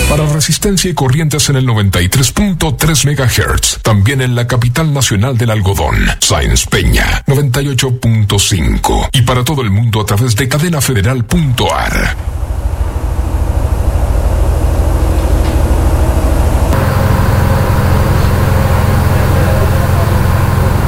Para Resistencia y Corrientes en el 93.3 MHz. También en la capital nacional del algodón, Sáenz Peña, 98.5. Y para todo el mundo a través de cadenafederal.ar.